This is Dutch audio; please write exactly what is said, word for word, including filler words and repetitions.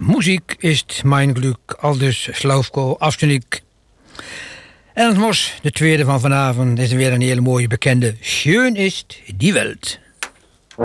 Muziek is mijn Glück, aldus Slavko Afstenik. En het mos, de tweede van vanavond, is weer een hele mooie bekende. Schön ist die Welt.